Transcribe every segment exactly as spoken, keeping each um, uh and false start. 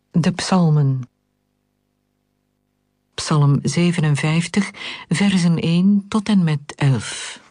De psalmen. Psalm zevenenvijftig, versen één tot en met elf.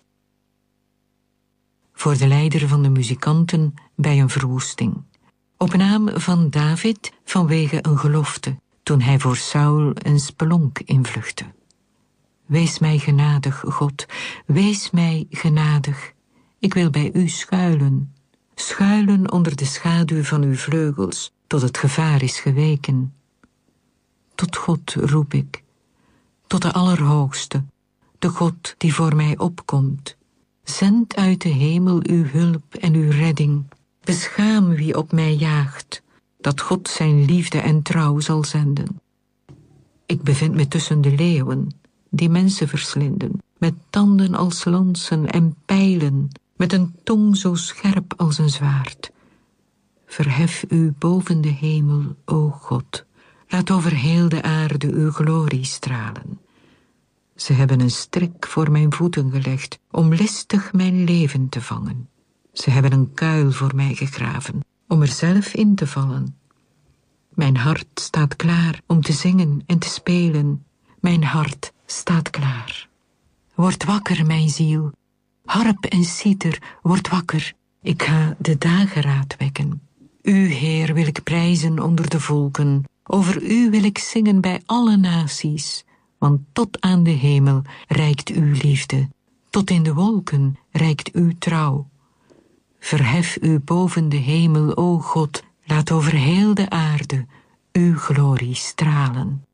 Voor de leider van de muzikanten bij een verwoesting. Op naam van David vanwege een gelofte, toen hij voor Saul een spelonk invluchtte. Wees mij genadig, God, wees mij genadig. Ik wil bij u schuilen, schuilen onder de schaduw van uw vleugels, tot het gevaar is geweken. Tot God roep ik, tot de Allerhoogste, de God die voor mij opkomt. Zend uit de hemel uw hulp en uw redding. Beschaam wie op mij jaagt, dat God zijn liefde en trouw zal zenden. Ik bevind me tussen de leeuwen, die mensen verslinden, met tanden als lansen en pijlen, met een tong zo scherp als een zwaard. Verhef u boven de hemel, o God. Laat over heel de aarde uw glorie stralen. Ze hebben een strik voor mijn voeten gelegd, om listig mijn leven te vangen. Ze hebben een kuil voor mij gegraven, om er zelf in te vallen. Mijn hart staat klaar om te zingen en te spelen. Mijn hart staat klaar. Word wakker, mijn ziel. Harp en citer, word wakker. Ik ga de dageraad wekken. U, Heer, wil ik prijzen onder de volken. Over u wil ik zingen bij alle naties. Want tot aan de hemel reikt uw liefde. Tot in de wolken reikt uw trouw. Verhef u boven de hemel, o God. Laat over heel de aarde uw glorie stralen.